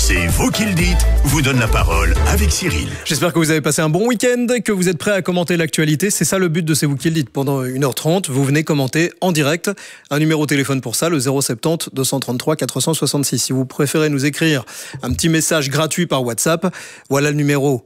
C'est vous qui le dites, vous donne la parole avec Cyril. J'espère que vous avez passé un bon week-end, que vous êtes prêts à commenter l'actualité. C'est ça le but de C'est vous qui le dites. Pendant 1h30, vous venez commenter en direct. Un numéro de téléphone pour ça, le 070 233 466. Si vous préférez nous écrire un petit message gratuit par WhatsApp, voilà le numéro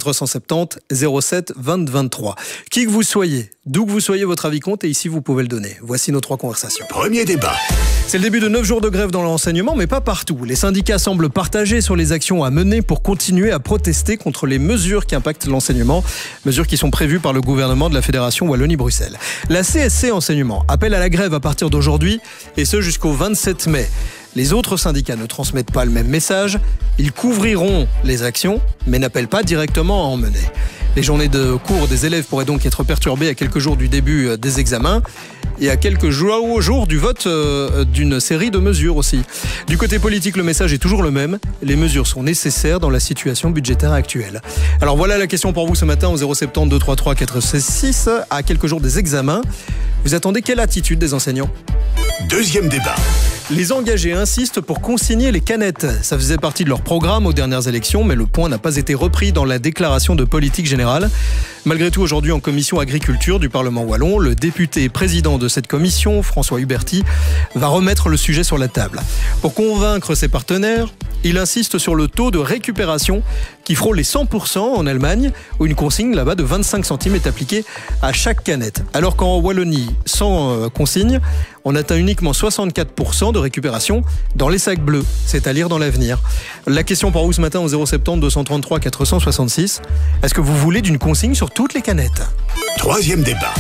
0470 07 20 23. Qui que vous soyez, d'où que vous soyez, votre avis compte et ici vous pouvez le donner. Voici nos 3 conversations. Premier débat. C'est le début de 9 jours de grève dans l'enseignement, mais pas partout. Les syndicats semblent partagés sur les actions à mener pour continuer à protester contre les mesures qui impactent l'enseignement, mesures qui sont prévues par le gouvernement de la Fédération Wallonie-Bruxelles. La CSC Enseignement appelle à la grève à partir d'aujourd'hui, et ce jusqu'au 27 mai. Les autres syndicats ne transmettent pas le même message. Ils couvriront les actions, mais n'appellent pas directement à en mener. Les journées de cours des élèves pourraient donc être perturbées à quelques jours du début des examens et à quelques jours du vote d'une série de mesures aussi. Du côté politique, le message est toujours le même. Les mesures sont nécessaires dans la situation budgétaire actuelle. Alors voilà la question pour vous ce matin au 070 233 466. À quelques jours des examens, vous attendez quelle attitude des enseignants ? Deuxième débat. Les engagés insistent pour consigner les canettes. Ça faisait partie de leur programme aux dernières élections, mais le point n'a pas été repris dans la déclaration de politique générale. Malgré tout, aujourd'hui en commission agriculture du Parlement wallon, le député et président de cette commission, François Huberty, va remettre le sujet sur la table. Pour convaincre ses partenaires, il insiste sur le taux de récupération qui frôle les 100% en Allemagne, où une consigne là-bas de 25 centimes est appliquée à chaque canette. Alors qu'en Wallonie, sans consigne, on atteint uniquement 64% de récupération dans les sacs bleus. C'est à lire dans l'avenir. La question pour vous ce matin au 070 233 466. Est-ce que vous voulez d'une consigne sur toutes les canettes ? Troisième débat.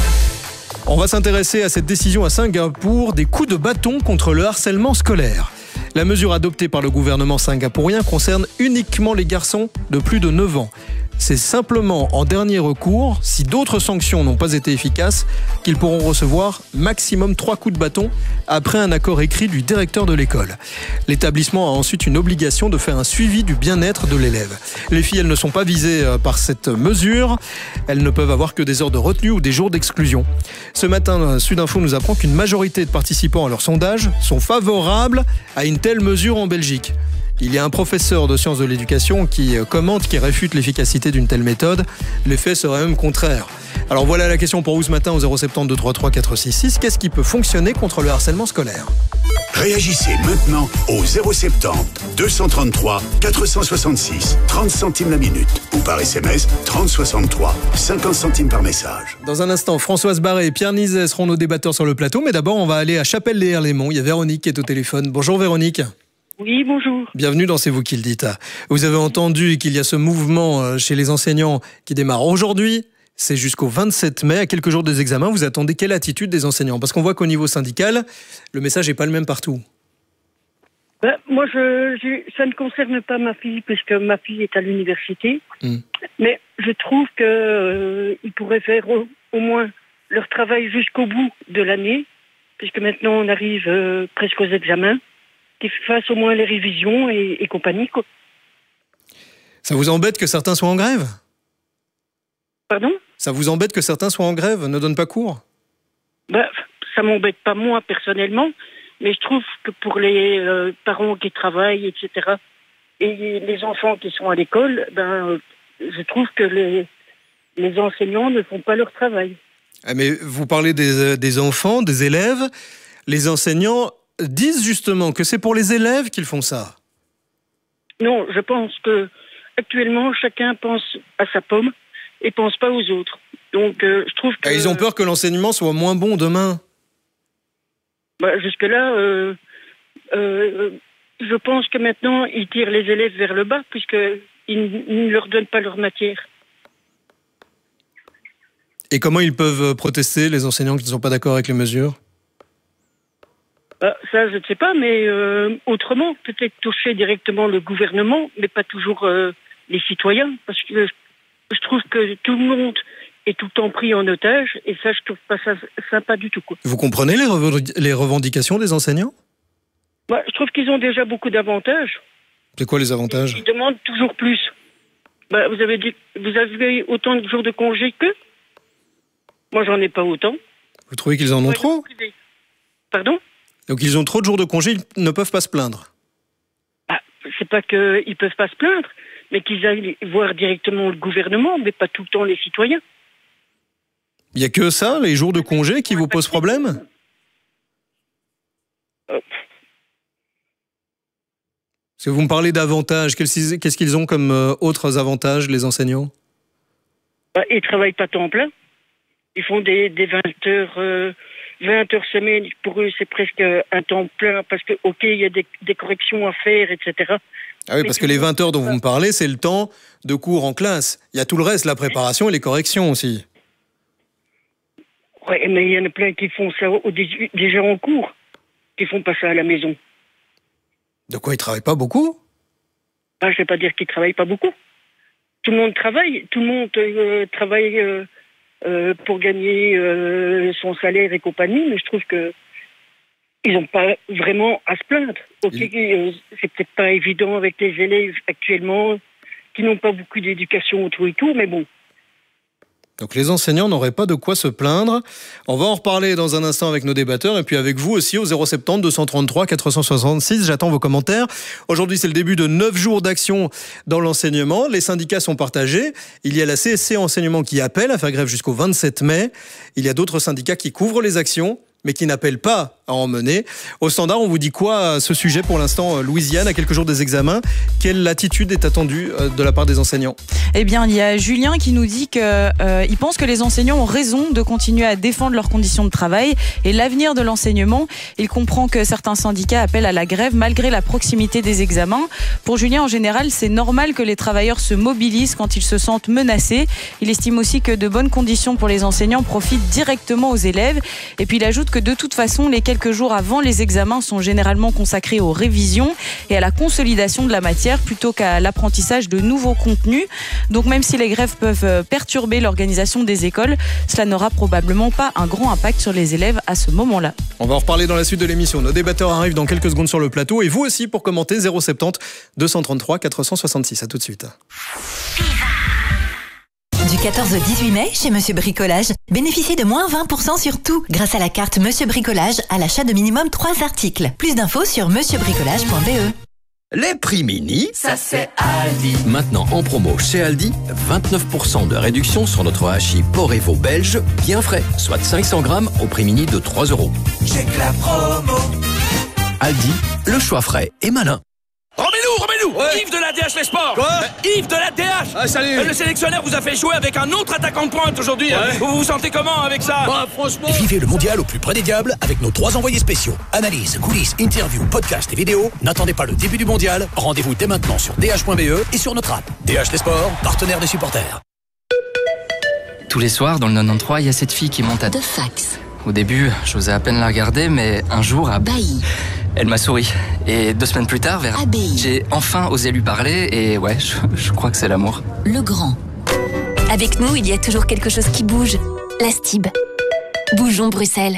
On va s'intéresser à cette décision à Singapour des coups de bâton contre le harcèlement scolaire. La mesure adoptée par le gouvernement singapourien concerne uniquement les garçons de plus de 9 ans. C'est simplement en dernier recours, si d'autres sanctions n'ont pas été efficaces, qu'ils pourront recevoir maximum 3 coups de bâton après un accord écrit du directeur de l'école. L'établissement a ensuite une obligation de faire un suivi du bien-être de l'élève. Les filles, elles ne sont pas visées par cette mesure. Elles ne peuvent avoir que des heures de retenue ou des jours d'exclusion. Ce matin, Sudinfo nous apprend qu'une majorité de participants à leur sondage sont favorables à une telle mesure en Belgique. Il y a un professeur de sciences de l'éducation qui commente, qui réfute l'efficacité d'une telle méthode. L'effet serait même contraire. Alors voilà la question pour vous ce matin au 070 233 466. Qu'est-ce qui peut fonctionner contre le harcèlement scolaire ? Réagissez maintenant au 070 233 466 30 centimes la minute ou par SMS 3063 50 centimes par message. Dans un instant, Françoise Barré et Pierre Nizet seront nos débatteurs sur le plateau. Mais d'abord, on va aller à Chapelle-les-Herlémont. Il y a Véronique qui est au téléphone. Bonjour Véronique. Oui, bonjour. Bienvenue dans C'est vous qui le dites. Vous avez entendu qu'il y a ce mouvement chez les enseignants qui démarre aujourd'hui. C'est jusqu'au 27 mai, à quelques jours des examens. Vous attendez quelle attitude des enseignants ? Parce qu'on voit qu'au niveau syndical, le message n'est pas le même partout. Moi, ça ne concerne pas ma fille, puisque ma fille est à l'université. Mais je trouve qu'ils pourraient faire au moins leur travail jusqu'au bout de l'année, puisque maintenant on arrive presque aux examens. Qu'ils fassent au moins les révisions et compagnie, quoi. Ça vous embête que certains soient en grève ? Pardon ? Ça vous embête que certains soient en grève, ne donnent pas cours ? Ça m'embête pas moi personnellement, mais je trouve que pour les parents qui travaillent, etc., et les enfants qui sont à l'école, je trouve que les enseignants ne font pas leur travail. Ah, mais vous parlez des enfants, des élèves, les enseignants disent justement que c'est pour les élèves qu'ils font ça. Non, je pense que actuellement chacun pense à sa pomme et pense pas aux autres. Donc je trouve que ils ont peur que l'enseignement soit moins bon demain. Jusque-là, je pense que maintenant ils tirent les élèves vers le bas puisqu'ils ne leur donnent pas leur matière. Et comment ils peuvent protester, les enseignants qui ne sont pas d'accord avec les mesures ? Ça, je ne sais pas, mais autrement, peut-être toucher directement le gouvernement, mais pas toujours les citoyens, parce que je trouve que tout le monde est tout le temps pris en otage, et ça, je trouve pas ça sympa du tout, quoi. Vous comprenez les revendications des enseignants ? Je trouve qu'ils ont déjà beaucoup d'avantages. C'est quoi les avantages ? Ils demandent toujours plus. Vous avez autant de jours de congé qu'eux ? Moi, j'en ai pas autant. Vous trouvez qu'ils en ont trop ? Pardon ? Donc ils ont trop de jours de congé, ils ne peuvent pas se plaindre. c'est pas qu'ils peuvent pas se plaindre, mais qu'ils aillent voir directement le gouvernement, mais pas tout le temps les citoyens. Il n'y a que ça, les jours de congé, qui vous posent problème ? Parce que vous me parlez d'avantages. Qu'est-ce qu'ils ont comme autres avantages, les enseignants ? Ils ne travaillent pas temps plein. Ils font des 20 heures semaine. Pour eux, c'est presque un temps plein parce que, OK, il y a des corrections à faire, etc. Ah oui, parce que les 20 heures dont vous me parlez, c'est le temps de cours en classe. Il y a tout le reste, la préparation et les corrections aussi. Oui, mais il y en a plein qui font ça déjà en cours, qui font pas ça à la maison. De quoi, ils travaillent pas beaucoup ? Je ne vais pas dire qu'ils travaillent pas beaucoup. Tout le monde travaille, travaille pour gagner son salaire et compagnie, mais je trouve que ils n'ont pas vraiment à se plaindre. OK, c'est peut-être pas évident avec les élèves actuellement qui n'ont pas beaucoup d'éducation autour et tout, mais bon. Donc les enseignants n'auraient pas de quoi se plaindre. On va en reparler dans un instant avec nos débatteurs et puis avec vous aussi au 070 233 466. J'attends vos commentaires. Aujourd'hui, c'est le début de 9 jours d'action dans l'enseignement. Les syndicats sont partagés. Il y a la CSC Enseignement qui appelle à faire grève jusqu'au 27 mai. Il y a d'autres syndicats qui couvrent les actions, mais qui n'appellent pas à en mener. Au standard, on vous dit quoi à ce sujet pour l'instant, Louisiane, à quelques jours des examens? Quelle attitude est attendue de la part des enseignants? Eh bien, il y a Julien qui nous dit qu'il pense que les enseignants ont raison de continuer à défendre leurs conditions de travail et l'avenir de l'enseignement. Il comprend que certains syndicats appellent à la grève malgré la proximité des examens. Pour Julien, en général, c'est normal que les travailleurs se mobilisent quand ils se sentent menacés. Il estime aussi que de bonnes conditions pour les enseignants profitent directement aux élèves. Et puis il ajoute que de toute façon, les quelques jours avant les examens sont généralement consacrés aux révisions et à la consolidation de la matière plutôt qu'à l'apprentissage de nouveaux contenus. Donc même si les grèves peuvent perturber l'organisation des écoles, cela n'aura probablement pas un grand impact sur les élèves à ce moment-là. On va en reparler dans la suite de l'émission. Nos débatteurs arrivent dans quelques secondes sur le plateau et vous aussi pour commenter 070 233 466. À tout de suite. Du 14 au 18 mai, chez Monsieur Bricolage, bénéficiez de moins 20% sur tout grâce à la carte Monsieur Bricolage à l'achat de minimum 3 articles. Plus d'infos sur monsieurbricolage.be. Les prix mini, ça c'est Aldi. Maintenant en promo chez Aldi, 29% de réduction sur notre hachis porc et veau belge, bien frais, soit 500 grammes au prix mini de 3 €. J'ai que la promo. Aldi, le choix frais et malin. Remets-nous ouais. Yves de la DH Les Sports. Quoi? Yves de la DH. Ah, salut. Le sélectionneur vous a fait jouer avec un autre attaquant de pointe aujourd'hui. Ouais. Vous vous sentez comment avec ça? Bah, franchement... Vivez le mondial au plus près des diables avec nos 3 envoyés spéciaux. Analyse, coulisses, interviews, podcasts et vidéos. N'attendez pas le début du mondial. Rendez-vous dès maintenant sur dh.be et sur notre app. DH Les Sports, partenaire des supporters. Tous les soirs, dans le 93, il y a cette fille qui monte à... De fax. Au début, j'osais à peine la regarder, mais un jour, Bailly. Elle m'a souri. Et 2 semaines plus tard, j'ai enfin osé lui parler et ouais, je crois que c'est l'amour. Le Grand. Avec nous, il y a toujours quelque chose qui bouge. La Stib. Bougeons Bruxelles.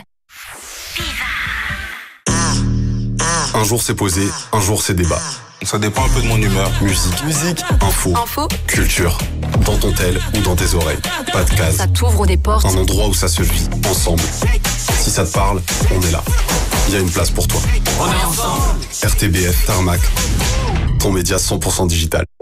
Un jour c'est posé, un jour c'est débat. Ça dépend un peu de mon humeur. Musique, info, culture. Dans ton tel ou dans tes oreilles. Pas de case. Ça t'ouvre des portes. Un endroit où ça se vit, ensemble. Si ça te parle, on est là. Il y a une place pour toi. On est ensemble. RTBF Tarmac. Ton média 100% digital.